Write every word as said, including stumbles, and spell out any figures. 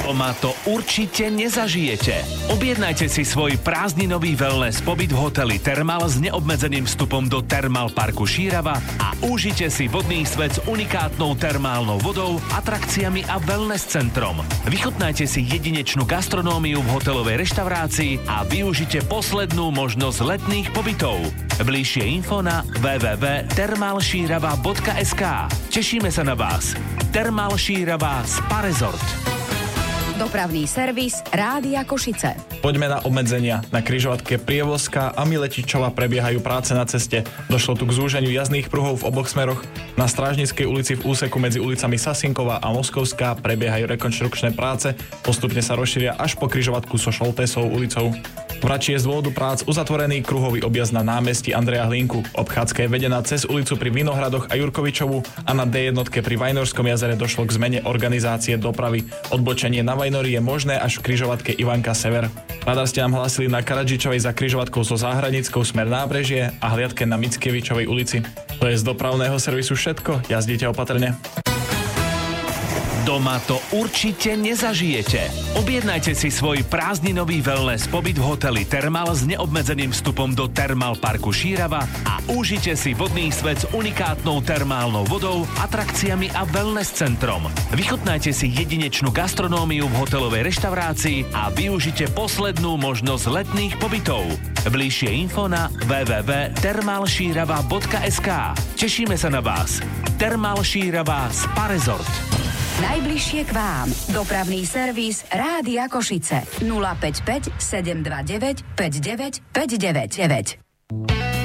Doma to určite nezažijete. Objednajte si svoj prázdninový wellness pobyt v hoteli Thermal s neobmedzeným vstupom do Thermal parku Šírava a užite si vodný svet s unikátnou termálnou vodou, atrakciami a wellness centrom. Vychutnajte si jedinečnú gastronómiu v hotelovej reštaurácii a využite poslednú možnosť letných pobytov. Bližšie info na w w w bodka thermal šírava bodka es ká. Tešíme sa na vás. Thermal Šírava Spa Resort. Dopravný servis Rádia Košice. Poďme na obmedzenia. Na križovatke Prievozka a Miletičova prebiehajú práce na ceste. Došlo tu k zúženiu jazdných pruhov v oboch smeroch. Na Strážnickej ulici v úseku medzi ulicami Sasinková a Moskovská prebiehajú rekonštrukčné práce. Postupne sa rozšíria až po križovatku so Šoltésovou ulicou. V Rači je z dôvodu prác uzatvorený kruhový objazd na námestí Andreja Hlinku. Obchádzka je vedená cez ulicu pri Vinohradoch a Jurkovičovu a na dé jedna pri Vajnorskom jazere došlo k zmene organizácie dopravy. Odbočenie na Vajnori je možné až v križovatke Ivanka Sever. Radarste nám hlásili na Karadžičovej za križovatkou so Záhradnickou smer Nábrežie a hliadke na Mickievičovej ulici. To je z dopravného servisu všetko. Jazdite opatrne. Doma to určite nezažijete. Objednajte si svoj prázdninový wellness pobyt v hoteli Thermal s neobmedzeným vstupom do Thermal parku Šírava a užite si vodný svet s unikátnou termálnou vodou, atrakciami a wellness centrom. Vychutnajte si jedinečnú gastronómiu v hotelovej reštaurácii a využite poslednú možnosť letných pobytov. Bližšie info na w w w bodka thermal šírava bodka es ká. Tešíme sa na vás. Thermal Šírava Spa Resort. Najbližšie k vám. Dopravný servis Rádia Košice. nula päť päť sedem dva deväť päť deväť päť deväť deväť.